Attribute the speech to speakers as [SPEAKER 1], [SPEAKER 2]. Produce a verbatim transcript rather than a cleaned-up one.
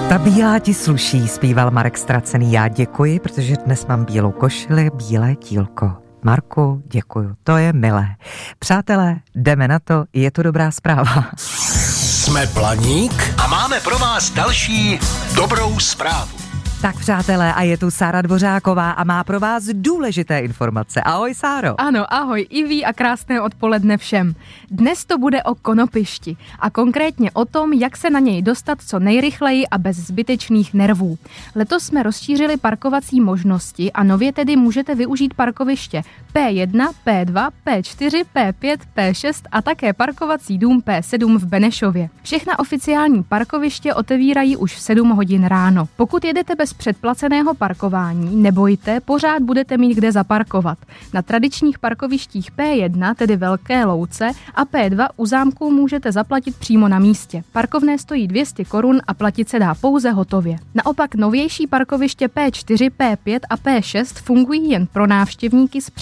[SPEAKER 1] Ta bílá ti sluší, zpíval Marek Ztracený. Já děkuji, protože dnes mám bílou košili, bílé tílko. Marku, děkuju, to je milé. Přátelé, jdeme na to, je to dobrá zpráva.
[SPEAKER 2] Jsme Planík a máme pro vás další dobrou zprávu.
[SPEAKER 1] Tak přátelé, a je tu Sára Dvořáková a má pro vás důležité informace. Ahoj Sáro.
[SPEAKER 3] Ano, ahoj Iví a krásné odpoledne všem. Dnes to bude o konopišti a konkrétně o tom, jak se na něj dostat co nejrychleji a bez zbytečných nervů. Letos jsme rozšířili parkovací možnosti a nově tedy můžete využít parkoviště P jedna, P dva, P čtyři, P pět, P šest a také parkovací dům P sedm v Benešově. Všechna oficiální parkoviště otevírají už v sedm hodin ráno. Pokud jedete bez předplaceného parkování, nebojte, pořád budete mít kde zaparkovat. Na tradičních parkovištích P jedna, tedy Velké Louce, a P dva u zámku můžete zaplatit přímo na místě. Parkovné stojí dvě stě korun a platit se dá pouze hotově. Naopak novější parkoviště P čtyři, P pět a P šest fungují jen pro návštěvníky s